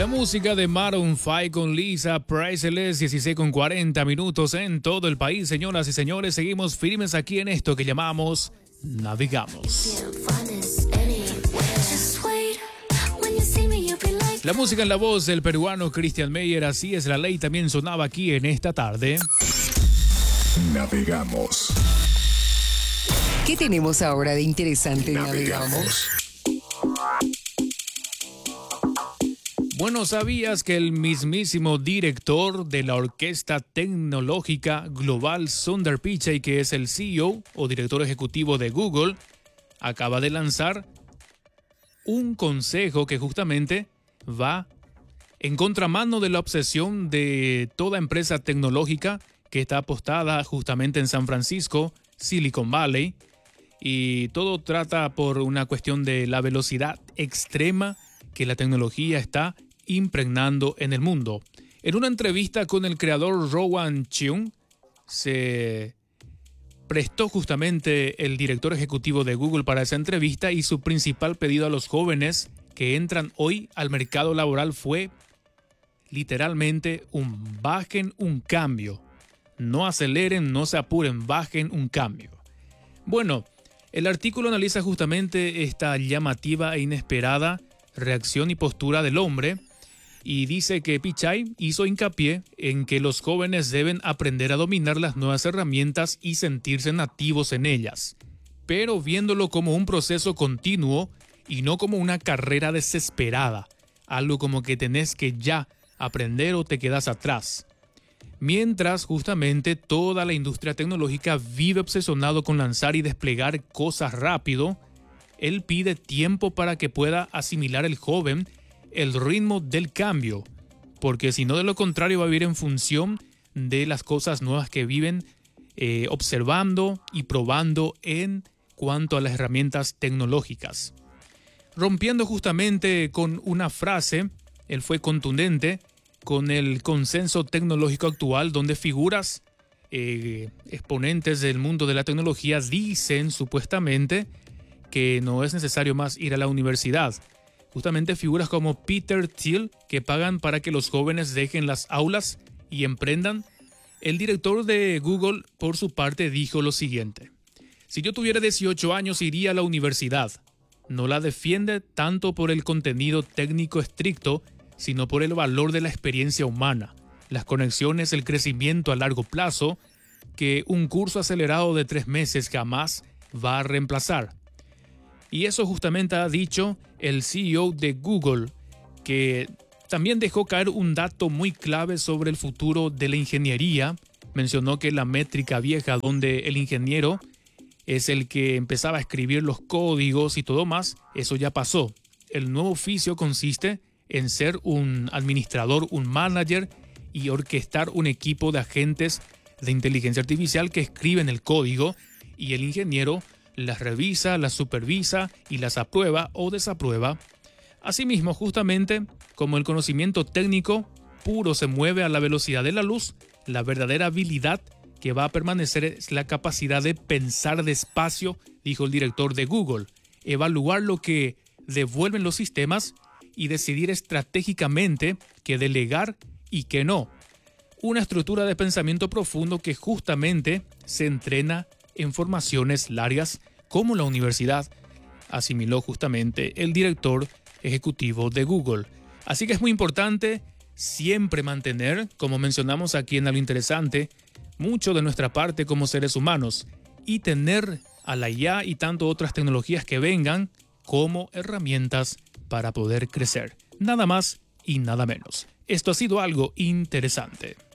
La música de Maroon 5 con Lisa Priceless, 16:40 en todo el país. Señoras y señores, seguimos firmes aquí en esto que llamamos Navegamos. La música en la voz del peruano Christian Meyer, Así es la ley, también sonaba aquí en esta tarde. Navegamos. ¿Qué tenemos ahora de interesante en Navegamos? Navegamos. Bueno, ¿sabías que el mismísimo director de la Orquesta Tecnológica Global, Sundar Pichai, que es el CEO o director ejecutivo de Google, acaba de lanzar un consejo que justamente va en contramano de la obsesión de toda empresa tecnológica que está apostada justamente en San Francisco, Silicon Valley, y todo trata por una cuestión de la velocidad extrema que la tecnología está impregnando en el mundo. En una entrevista con el creador Rowan Cheung, se prestó justamente el director ejecutivo de Google para esa entrevista, y su principal pedido a los jóvenes que entran hoy al mercado laboral fue literalmente bajen un cambio. No aceleren, no se apuren, bajen un cambio. Bueno, el artículo analiza justamente esta llamativa e inesperada reacción y postura del hombre, y dice que Pichai hizo hincapié en que los jóvenes deben aprender a dominar las nuevas herramientas y sentirse nativos en ellas, pero viéndolo como un proceso continuo y no como una carrera desesperada, algo como que tenés que ya aprender o te quedas atrás. Mientras justamente toda la industria tecnológica vive obsesionado con lanzar y desplegar cosas rápido, él pide tiempo para que pueda asimilar el joven el ritmo del cambio, porque si no, de lo contrario va a vivir en función de las cosas nuevas que viven observando y probando en cuanto a las herramientas tecnológicas. Rompiendo justamente con una frase, él fue contundente con el consenso tecnológico actual, donde figuras exponentes del mundo de la tecnología dicen supuestamente que no es necesario más ir a la universidad. Justamente figuras como Peter Thiel, que pagan para que los jóvenes dejen las aulas y emprendan. El director de Google, por su parte, dijo lo siguiente: si yo tuviera 18 años iría a la universidad. No la defiende tanto por el contenido técnico estricto, sino por el valor de la experiencia humana, las conexiones, el crecimiento a largo plazo, que un curso acelerado de 3 meses jamás va a reemplazar. Y eso justamente ha dicho el CEO de Google, que también dejó caer un dato muy clave sobre el futuro de la ingeniería. Mencionó que la métrica vieja, donde el ingeniero es el que empezaba a escribir los códigos y todo más, eso ya pasó. El nuevo oficio consiste en ser un administrador, un manager y orquestar un equipo de agentes de inteligencia artificial que escriben el código, y el ingeniero las revisa, las supervisa y las aprueba o desaprueba. Asimismo, justamente como el conocimiento técnico puro se mueve a la velocidad de la luz, la verdadera habilidad que va a permanecer es la capacidad de pensar despacio, dijo el director de Google, evaluar lo que devuelven los sistemas y decidir estratégicamente qué delegar y qué no. Una estructura de pensamiento profundo que justamente se entrena en formaciones largas como la universidad, asimiló justamente el director ejecutivo de Google. Así que es muy importante siempre mantener, como mencionamos aquí en Algo Interesante, mucho de nuestra parte como seres humanos, y tener a la IA y tanto otras tecnologías que vengan como herramientas para poder crecer. Nada más y nada menos. Esto ha sido Algo Interesante.